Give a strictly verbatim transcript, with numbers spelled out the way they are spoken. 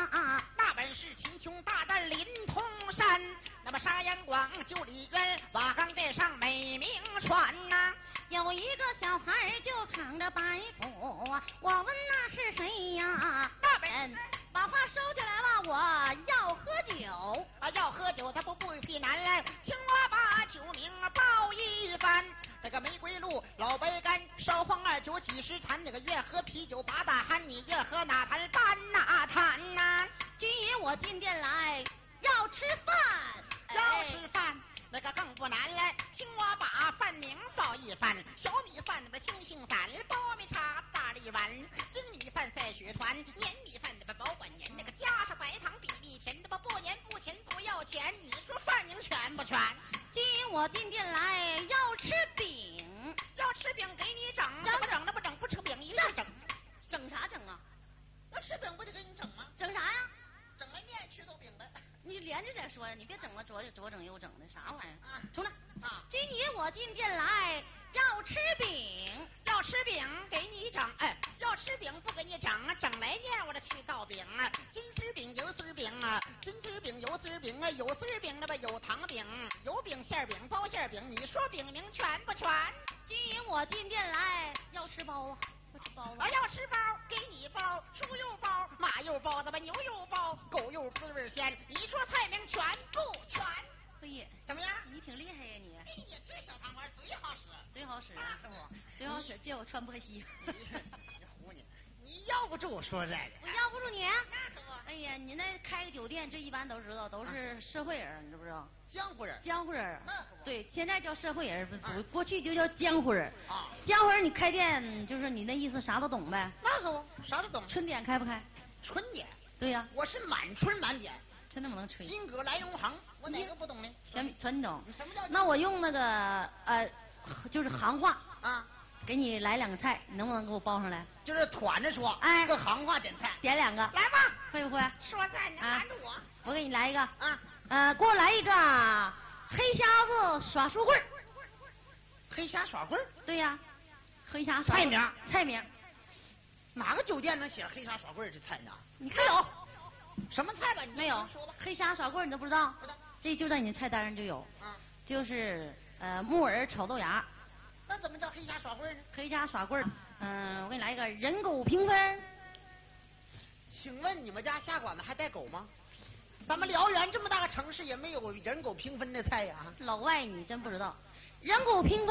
呀？ 那本是秦琼大战临潼山，那么沙眼广九里远，瓦岗寨上美名传呐、啊。 有一个小孩就扛着白斧，我问那是谁呀？ 那本把话收起来吧，我要喝酒啊，要喝酒他不不必难来，请我把酒名报一番。这个玫瑰露老白干烧黄二酒几十坛，那个越喝啤酒八大酣，你越喝哪坛半哪坛呐？ 今夜我进店来要吃饭， 要吃饭。那个更不难来，请我把饭名报一番。小米饭那边青杏散，苞米茶大力丸，真米饭赛雪团，黏米饭那边保管年，那个加上白糖比例甜，那么不黏不甜不要钱。你说饭名全不全？ 今我进店来要吃饼， 要吃饼给你整，那不整那不整不吃饼一个整， 整啥整啊？ 要吃饼不得给你整吗？ 整啥呀？ 整了面吃豆饼的。 你连着再说呀，你别整了左左整右整的啥玩意儿啊！ 重来啊！ 今夜我进店来要吃饼， 要吃饼给你整，哎，要吃饼不给你整，整来念我这去道饼啊，金丝饼、油丝饼啊，金丝饼、油丝饼啊，有丝饼那么有糖饼，有饼馅饼、包馅饼，你说饼名全不全？ 今夜我进店来要吃包子。要吃包子啊！要吃包，给你包，猪肉包、马肉包，怎么牛肉包、狗肉滋味鲜？你说菜名全不全？ 哎呀， 怎么样？ 你挺厉害呀你！ 哎呀，这小糖瓜最好使， 最好使啊！ 最好使，借我穿破西。 你唬你，你要不住，说实在的， 我要不住你。 那可不。 哎呀，你那开个酒店，这一般都知道，都是社会人，你知不知道？ 江湖人， 江湖人， 那可不。 对，现在叫社会人，不不，过去就叫江湖人。 啊， 江湖人，你开店就是你那意思，啥都懂呗？ 那可不，啥都懂。 春点开不开？ 春点。 对呀， 我是满春满点。 真那么能吹？ 金葛来荣行，我哪个不懂呢？ 全全懂。 你什么叫？ 那我用那个呃，就是行话啊， 给你来两个菜，你能不能给我包上来？ 就是团着说， 哎， 个行话点菜， 点两个。 来吧， 会不会？ 说菜你拦着我。 我给你来一个啊， 呃，给我来一个黑瞎子耍书棍。 黑瞎耍棍？ 对呀，黑瞎菜名， 菜名。 哪个酒店能写黑瞎耍棍这菜呢？ 你看有什么菜吧？ 没有？黑瞎耍棍你都不知道？ 不知道。 这就在你菜单上就有。 啊， 就是呃木耳炒豆芽。 那怎么叫黑瞎耍棍呢？ 黑瞎耍棍，嗯、呃，我给你来一个人狗平分。 请问你们家下馆子还带狗吗？咱们辽源这么大个城市也没有人狗平分的菜呀、啊。 老外你真不知道，人狗平分。